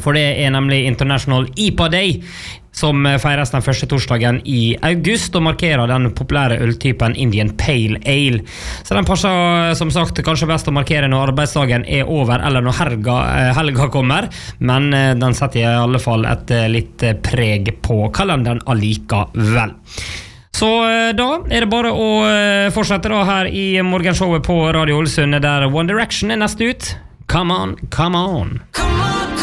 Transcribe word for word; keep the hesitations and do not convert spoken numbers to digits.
For det er nemlig International I P A Day, som feires den første torsdagen i august og markerer den populære øltypen Indian Pale Ale. Så den passer som sagt kanskje best å markere når arbeidsdagen er over eller når helga, helga kommer, men den setter i alle fall et litt preg på kalenderen allikevel. Så da er det bare å fortsette da her i morgenshowet på Radio Ålesund, der One Direction er neste ut. Come on, come on. Come on.